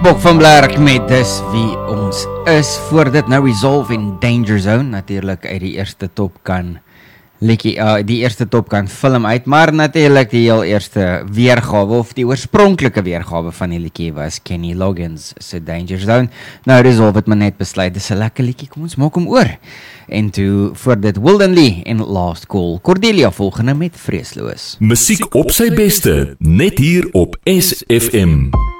Bok van Blerk met Dis Wie Ons Is. Voor dit nou Resolve in Danger Zone, natuurlijk uit die eerste Top Gun die eerste Top Gun film uit, maar natuurlijk die heel eerste weergawe, of die oorspronklike weergawe van die liedjie was Kenny Loggins se Danger Zone. Nou Resolve het maar net besluit, dis 'n lekker liedjie, kom ons maak hom oor. En toe voor dit Wilden Lee en Last Call. Cordelia volgende met Vreesloos. Musiek op sy beste, net hier op SFM.